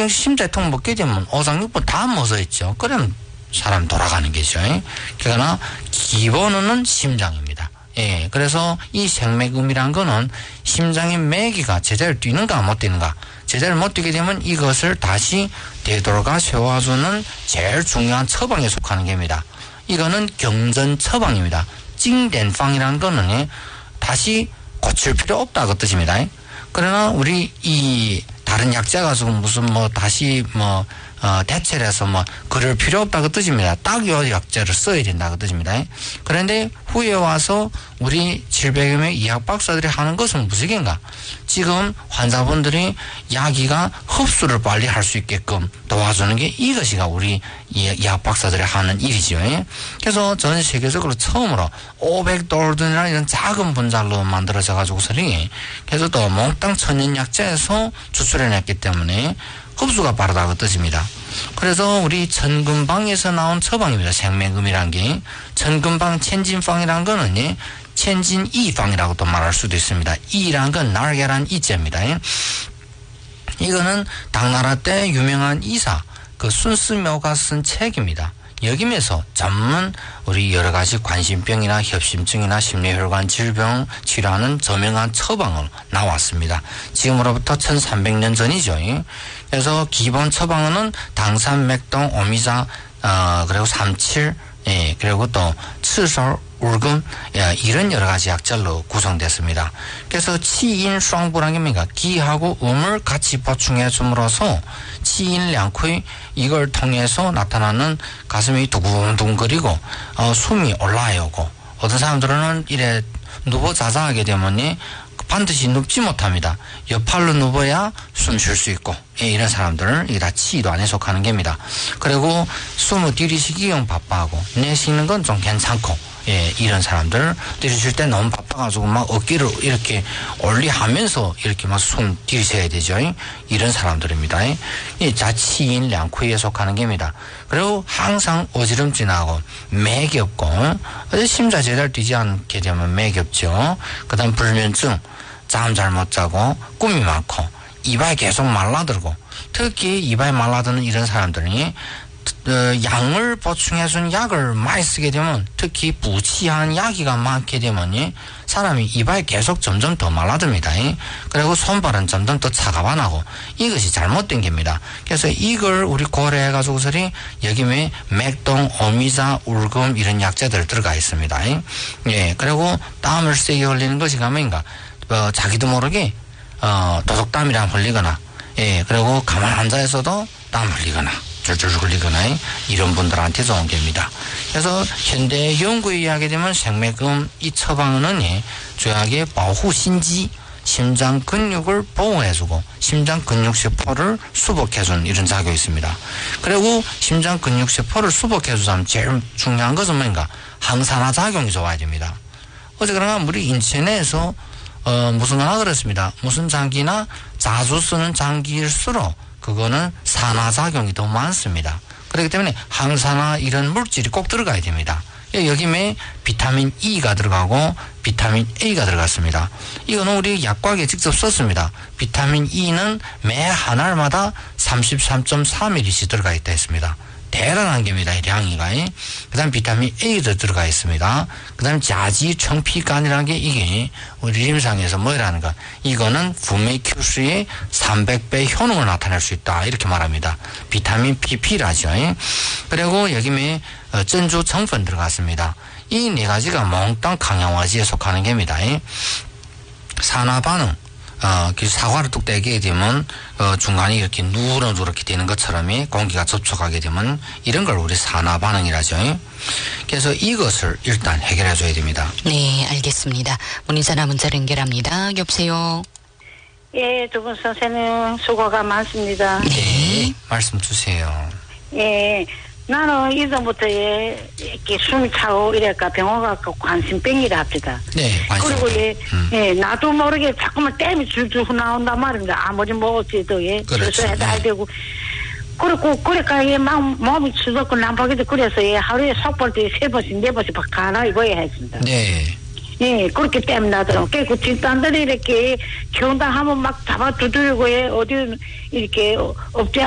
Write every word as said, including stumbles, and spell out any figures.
뇌골경색 심장통 먹게 되면 오장육부 다 멎어 있죠. 그러면 사람 돌아가는 게죠. 그러나 기본은 심장입니다. 예, 그래서 이 생맥음이란 거는 심장의 매기가 제자리를 뛰는가 못 뛰는가. 제자리를 못 뛰게 되면 이것을 다시 되돌아가 세워주는 제일 중요한 처방에 속하는 겁니다. 이거는 경전 처방입니다. 찡댄팡이라는 거는 다시 고칠 필요 없다 그 뜻입니다. 그러나 우리 이 다른 약자 가지고 무슨 뭐 다시 뭐 어, 대체를 해서 뭐 그럴 필요 없다 그 뜻입니다. 딱 요 약자를 써야 된다 그 뜻입니다. 그런데 후에 와서 우리 질병의 의학 박사들이 하는 것은 무엇인가? 지금 환자분들이 약이가 흡수를 빨리 할 수 있게끔 도와주는 게 이것이가 우리 의학 박사들이 하는 일이죠. 그래서 전 세계적으로 처음으로 오백 돌든이라는 이런 작은 분자로 만들어져 가지고서리 그래서 또 몽땅 천연 약자에서 추출해냈기 때문에 흡수가 빠르다 그 뜻입니다. 그래서 우리 천금방에서 나온 처방입니다. 생맥음이란 게 천금방 천진방이란 거는 예, 천진이방이라고도 말할 수도 있습니다. 이란 건 날개란 이자입니다. 이거는 당나라 때 유명한 이사 그 순스묘가 쓴 책입니다. 여기면서 전문 우리 여러 가지 관심병이나 협심증이나 심뇌혈관 질병 치료하는 저명한 처방으로 나왔습니다. 지금으로부터 천삼백 년 전이죠. 그래서 기본 처방은 당산, 맥동, 오미자, 어, 그리고 삼칠, 예, 그리고 또 츠솔, 울금, 예, 이런 여러 가지 약절로 구성됐습니다. 그래서 치인 双부라는 게 뭡니까? 기하고 음을 같이 보충해 줌으로써 치인 량코이 이걸 통해서 나타나는 가슴이 두근두근거리고 어, 숨이 올라오고 어떤 사람들은 이래 누워 자자하게 되면 반드시 눕지 못합니다. 옆팔로 누워야 숨 쉴 수 있고 예, 이런 사람들은 이게 다 치도 안에 속하는 겁니다. 그리고 숨을 들이쉬기용 바빠하고 내쉬는 건 좀 괜찮고 예, 이런 사람들 들이쉴 때 너무 바빠가지고 막 어깨를 이렇게 올리하면서 이렇게 막 숨 들이쉬어야 되죠. 이런 사람들입니다. 이 자치인 량코에 속하는 겁니다. 그리고 항상 어지럼증 나고 맥이 없고 심자 제대로 뛰지 않게 되면 맥이 없죠. 그 다음 불면증, 잠 잘 못 자고 꿈이 많고 이발 계속 말라들고 특히 이발 말라드는 이런 사람들이 어, 양을 보충해준 약을 많이 쓰게 되면 특히 부치한 약이가 많게 되면 사람이 이발이 계속 점점 더 말라듭니다. 그리고 손발은 점점 더 차가워나고 이것이 잘못된 겁니다. 그래서 이걸 우리 고려해가지고서리 여기에 맥동, 오미자, 울금 이런 약재들 들어가 있습니다. 예, 그리고 땀을 세게 흘리는 것이 가면인가 어, 자기도 모르게 어, 도둑땀이랑 흘리거나 예, 그리고 가만 앉아있어도 땀 흘리거나 줄줄 흘리거나 이런 분들한테 좋은 겁니다. 그래서 현대 연구에 의하게 되면 생맥음 이 처방은 주약의保護 신지 심장 근육을 보호해주고 심장 근육세포를 수복해주는 이런 작용이 있습니다. 그리고 심장 근육세포를 수복해주자면 제일 중요한 것은 뭔가 항산화 작용이 좋아야 됩니다. 어제 그러나 우리 인체내에서 어, 무슨 하나 그랬습니다. 무슨 장기나 자주 쓰는 장기일수록 그거는 산화작용이 더 많습니다. 그렇기 때문에 항산화 이런 물질이 꼭 들어가야 됩니다. 여기에 비타민 E가 들어가고 비타민 A가 들어갔습니다. 이거는 우리 약과학에 직접 썼습니다. 비타민 E는 매 한 알마다 삼십삼 점 사 밀리리터씩 들어가 있다 했습니다. 대단한 겁니다. 이 량이가. 그 다음 비타민 A도 들어가 있습니다. 그 다음 자지 청피간이라는 게 이게 우리 임상에서 뭐라는 거. 이거는 부메큐스의 삼백 배 효능을 나타낼 수 있다. 이렇게 말합니다. 비타민 피피라죠. 그리고 여기에 전주 정분 들어갔습니다. 이 네 가지가 몽땅 강양화지에 속하는 겁니다. 산화 반응. 어, 그 사과를 뚝 떼게 되면, 어, 중간에 이렇게 누렇누렇게 되는 것처럼 공기가 접촉하게 되면 이런 걸 우리 산화 반응이라죠. 그래서 이것을 일단 해결해 줘야 됩니다. 네, 알겠습니다. 문의 전화 문자로 연결합니다. 여보세요. 예, 두 분 선생님 수고가 많습니다. 네. 네, 말씀 주세요. 예, 나는 이전부터 예, 이렇게 숨이 차고 이래까 병원 가서 관심병이라 합니다. 네, 관심병. 그리고 예, 음. 예, 나도 모르게 자꾸만 땀이 줄줄 나온단 말입니다. 아무리 먹었지도 예, 그렇죠. 해야 네. 되고. 그리고 그러니까 예, 막 몸이 추웠고 난박해도 그래서 예, 하루에 속볼 때 세 번씩 네 번씩 막 갈아 입어야 했습니다. 네. 예, 그렇게 땀 나더라고. 그 진단들이 이렇게 경다 하면 막 잡아 두드리고 예, 어디 이렇게 업체